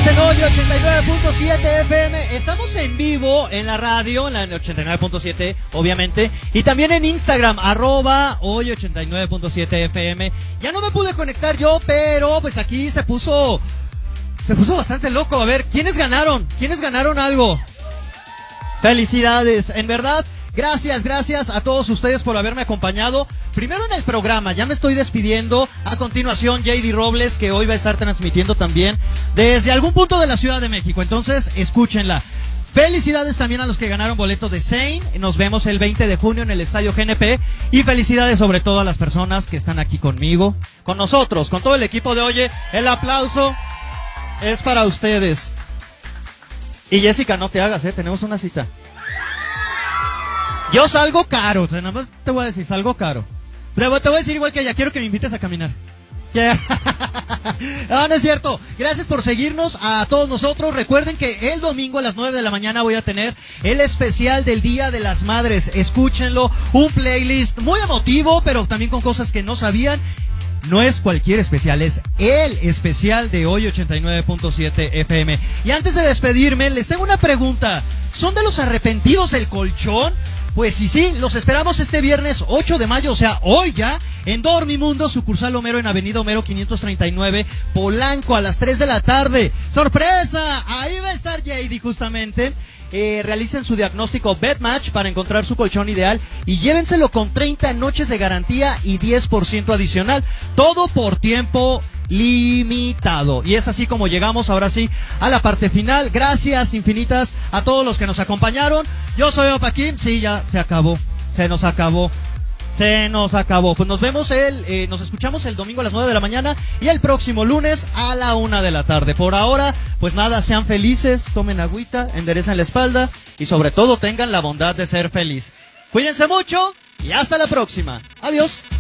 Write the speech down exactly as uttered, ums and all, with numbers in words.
en Hoy ochenta y nueve punto siete F M. Estamos en vivo en la radio, en la ochenta y nueve punto siete, obviamente. Y también en Instagram, arroba Hoy ochenta y nueve punto siete F M. Ya no me pude conectar yo, pero pues aquí se puso... Se puso bastante loco. A ver, ¿quiénes ganaron? ¿Quiénes ganaron algo? Felicidades, en verdad. Gracias, gracias a todos ustedes por haberme acompañado. Primero en el programa, ya me estoy despidiendo. A continuación, J D Robles, que hoy va a estar transmitiendo también desde algún punto de la Ciudad de México. Entonces, escúchenla. Felicidades también a los que ganaron boleto de Zayn. Nos vemos el veinte de junio en el Estadio G N P. Y felicidades sobre todo a las personas que están aquí conmigo, con nosotros, con todo el equipo de Oye. El aplauso es para ustedes. Y Jessica, no te hagas, ¿eh? Tenemos una cita. Yo salgo caro, o sea, nada más te voy a decir, salgo caro. Te voy, te voy a decir igual que ella, quiero que me invites a caminar. No, no es cierto. Gracias por seguirnos a todos nosotros. Recuerden que el domingo a las nueve de la mañana voy a tener el especial del Día de las Madres. Escúchenlo, un playlist muy emotivo, pero también con cosas que no sabían. No es cualquier especial, es el especial de Hoy ochenta y nueve punto siete F M. Y antes de despedirme, les tengo una pregunta. ¿Son de los arrepentidos del colchón? Pues sí, sí, los esperamos este viernes ocho de mayo, o sea, hoy ya, en Dormimundo, sucursal Homero en Avenida Homero quinientos treinta y nueve, Polanco, a las tres de la tarde. ¡Sorpresa! Ahí va a estar J D justamente. Eh, realicen su diagnóstico BedMatch para encontrar su colchón ideal y llévenselo con treinta noches de garantía y diez por ciento adicional. Todo por tiempo limitado. Y es así como llegamos ahora sí a la parte final. Gracias infinitas a todos los que nos acompañaron. Yo soy Opa Kim. Sí, ya se acabó. Se nos acabó. Se nos acabó. Pues nos vemos el, eh, nos escuchamos el domingo a las nueve de la mañana y el próximo lunes a la una de la tarde. Por ahora, pues nada, sean felices, tomen agüita, enderezan la espalda y sobre todo tengan la bondad de ser feliz. Cuídense mucho y hasta la próxima. Adiós.